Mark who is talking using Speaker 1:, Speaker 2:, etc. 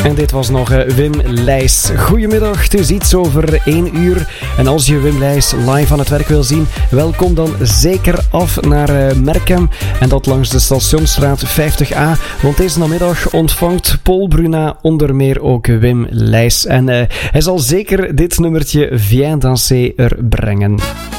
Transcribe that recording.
Speaker 1: En dit was nog Wim Leijs. Goedemiddag, het is iets over 1 uur. En als je Wim Leijs live aan het werk wil zien, welkom dan zeker af naar Merkem. En dat langs de Stationsstraat 50A. Want deze namiddag ontvangt Paul Bruna onder meer ook Wim Leijs. En hij zal zeker dit nummertje Viens danser er brengen.